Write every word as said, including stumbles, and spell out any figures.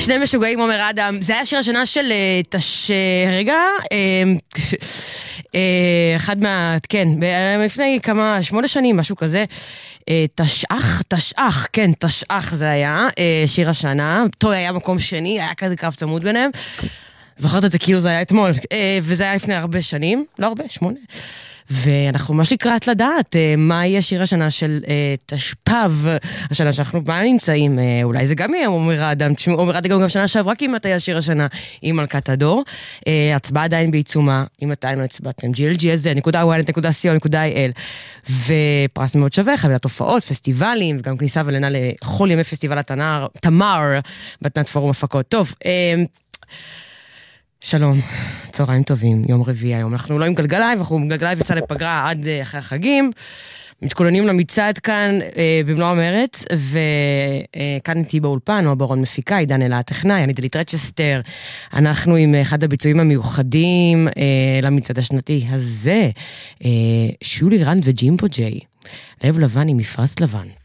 שני משוגעים, עומר אדם. זה היה שיר השנה של תש... רגע, אחד מה... כן, לפני כמה, שמונה שנים, משהו כזה. תשעך, תשעך, כן, תשעך זה היה, שיר השנה. טוי היה מקום שני, היה כזה קרב צמוד ביניהם. זוכרת את זה כאילו זה היה אתמול. וזה היה לפני הרבה שנים, לא הרבה, שמונה. ואנחנו ממש לקראת לדעת מה יהיה שיר השנה של תשפ"ב, השנה שאנחנו מה נמצאים, אולי זה גם יהיה עומר אדם, עומר אדם גם שנה שעברה כמעט היה שיר השנה עם מלכת הדור, הצבעה עדיין בעיצומה, אם עדיין לא הצבעתם, ג'י אל ג'י אס זד נקודה וואי נט נקודה סי או נקודה איי אל, ופרס מאוד שווה, חבילת הופעות, פסטיבלים, וגם כניסה ולינה לכל ימי פסטיבל התנר, תמר, בתנת פורום הפקות. טוב, שלום, צהריים טובים, יום רביעי היום. אנחנו לא עם גלגלייב, אנחנו עם גלגלייב יצא לפגרה עד אחרי החגים, מתכוננים למצעד כאן אה, במלוא המרץ, וכאן איתי באולפן, או ברון מפיקה, עידן אלה הטכנאי, אני דלית רצ'סטר, אנחנו עם אחד הביצועים המיוחדים אה, למצעד השנתי הזה, אה, שולי רנד וג'ימבו ג'יי, לב לבן עם מפרס לבן.